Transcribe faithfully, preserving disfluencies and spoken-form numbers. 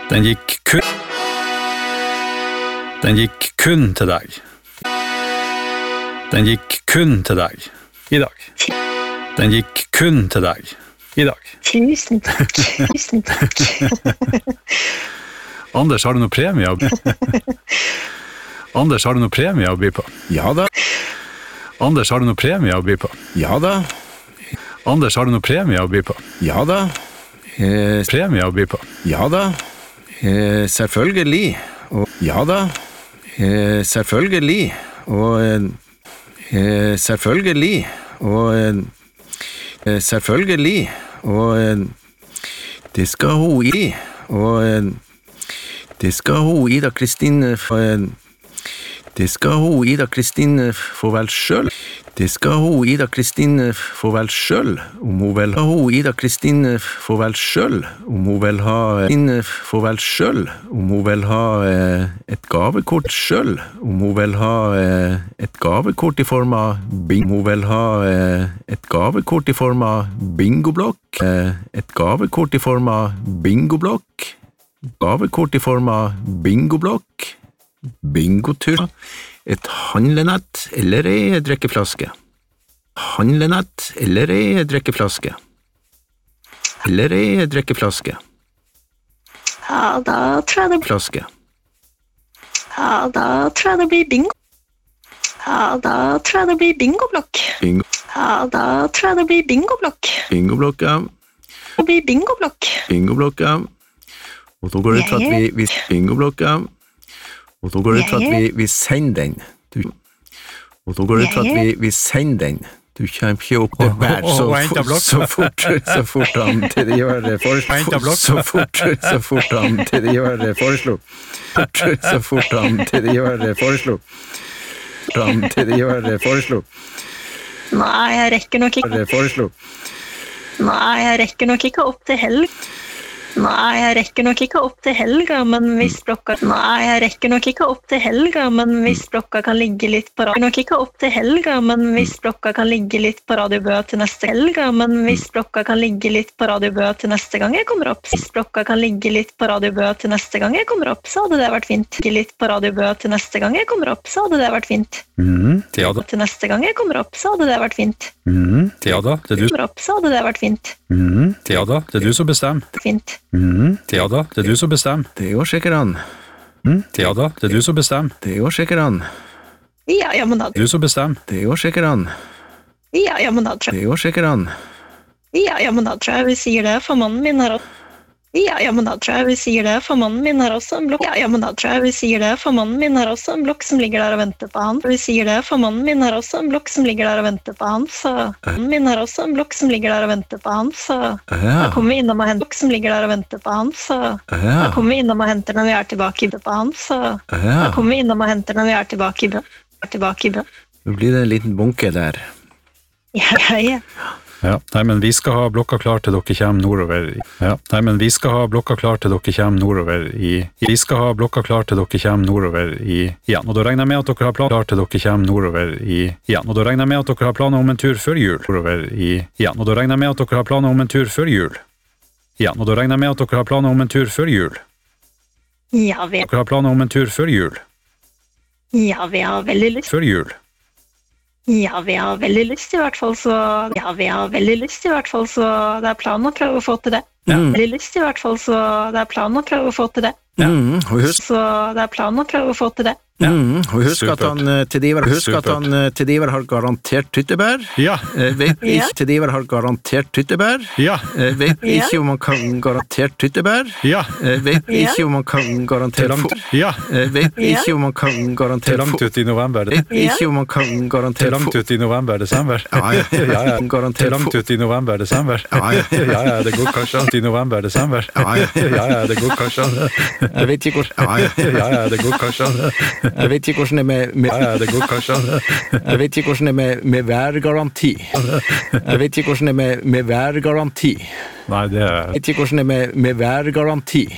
Den gikk kun Den gikk kun til deg. Den gikk kun til deg i dag. Den gikk kun til deg i dag. Tusen takk. Tusen takk. Anders, har du noe premie å by Anders, har du noe premie å by på? Ja da. Anders, har du noe premie å by på? Ja da. Anders, har du noe premie å by på? Ja da. Eh, Premie å by på? ja da. Eh, selvfølgelig. Og ja da. Eh, selvfølgelig. Og eh, selvfølgelig. Og eh, selvfølgelig. Og eh, det skal hun i. Og eh, det skal hun Ida Kristine få Det skal hun Ida Kristine få vel selv. Det skal hun Ida Kristine få vel selv. Om hun vel ha hun Ida Kristine få vel selv. Om hun vel ha Kristine få vel selv. Om hun vel ha eh, et gavekort selv. Om hun vel ha eh, et gavekort i form av bing. Om hun vel ha eh, et gavekort i form av bingoblokk. Eh, et gavekort i form av bingoblokk. Gavekort i form av bingoblokk, bingotur, et handlenett eller ei drikkeflaske. Handlenett eller ei drikkeflaske. Eller ei drikkeflaske. Ja, da tror jeg det Flaske. Ja, da tror jeg det blir bingo. Ja, da tror jeg det blir bingoblokk. Bingo. Ja, da tror jeg det blir bingoblokk. Bingoblokk, ja. Det blir bingoblokk. Bingoblokk, ja. Og da går det ut for at vi, vi bingoblokk, ja. Og da går det ut for at vi, vi sender den. Du, og da går det ut for at vi, vi sender den. Du kommer ikke opp det bær så, så fort, så fort han til de gjør det foreslo. Så fort, så fort han til de gjør det foreslo. Så fort han til de gjør det foreslo. Han til de gjør det foreslo. Nei, jeg rekker nok ikke. Det foreslo. Nei, jeg rekker nok ikke opp til helg. Nei, jeg rekker nok ikke opp til helga, men hvis blokka Nei, jeg rekker nok ikke opp til helga, men hvis blokka kan ligge litt på radio nok ikke opp til helga, men hvis blokka kan ligge litt på radiobø til neste helga, men hvis blokka kan ligge litt på radiobø til neste gang jeg kommer opp. Hvis blokka kan ligge litt på radiobø til neste gang jeg kommer opp, så hadde det vært fint. Ligge litt på radiobø til neste gang jeg kommer opp, så hadde det vært fint. Mhm, ja da. Til neste gang jeg kommer opp, så hadde det vært fint. Mhm, ja da, det er du. Kommer opp, så hadde det vært fint. Mhm, ja da, det er du som bestemmer. Fint. Mhm, ja da, det er du som bestemmer. Det går sikkert an. Mhm, ja da, det er du som bestemmer. Det går sikkert an. Ja, ja, men da Du som bestemmer. Det går sikkert an. Ja, ja, men da tror jeg Det går sikkert an. Ja, ja, men da tror jeg vi sier det, for mannen min har også Ja, ja, men da tror jeg vi sier det, for mannen min har også en blokk Ja, ja, men da tror jeg vi sier det, for mannen min har også en blokk som ligger der og venter på han. Vi sier det, for mannen min har også en blokk som ligger der og venter på han, så Mannen min har også en blokk som ligger der og venter på han, så Da Ja, kommer vi innom og henter blokk som ligger der og venter på han, så Da ja, kommer vi innom og henter når vi er tilbake i bø på han, så Da ja. kommer vi innom og henter når vi er tilbake i bø. Er tilbake i bø. Nå blir det en liten bunke der. Ja, ja, ja. Ja, nei, men vi skal ha blokka klar til dere kommer nordover. Ja, nei, men vi skal ha blokka klar til dere kommer nordover i Vi skal ha blokka klar til dere kommer nordover i igjen. Og da regner jeg med at dere har planer klar til dere kommer nordover i igjen. Og da regner jeg med at dere har planer om en tur før jul nordover i igjen. Og da regner jeg med at dere har planer om en tur før jul. Igjen. Og da regner jeg med at dere har planer om en tur før jul. Ja, vi, Dere har planer om en tur før jul. ja, vi har veldig lyst Før jul. Ja, vi har veldig lyst i hvert fall, så Ja, vi har veldig lyst i hvert fall, så det er planen å prøve å få til det. Mm. Veldig lyst i hvert fall, så det er planen å prøve å få til det. Mm, og husk, Så det er planen å prøve å få til det. mm, og husk at Supert. han eh, til Diver, husk at Supert. han eh, til Diver har garantert tyttebær. Ja, Eh, vet Ja. ikke til Diver har garantert tyttebær. ja, Eh, vet Ja. ikke om han kan garantert tyttebær. ja. Eh, vet Ja. ikke om han kan Til garantert langt, fo- ja, eh, vet Ja. ikke om han kan til garantert langt fo- ut i november. vet Ja. ikke om han kan Til garantert langt fo- ut i november, desember. Ja, ja. ja, ja. Til Garantert langt fo- ut i november, desember. Ja, ja. ja, ja, det går kanskje an i november, desember. Ja, ja. ja, ja, det går kanskje an. Jeg vet ikke hvor ja, ja. ja, ja, det går kanskje an. Jeg vet ikke hvordan det er med, med Ja, ja, det går kanskje an. Jeg vet ikke hvordan det er med, med værgaranti. Jeg vet ikke hvordan det er med, med værgaranti. Nei, det er Jeg vet ikke hvordan det er med, med værgaranti.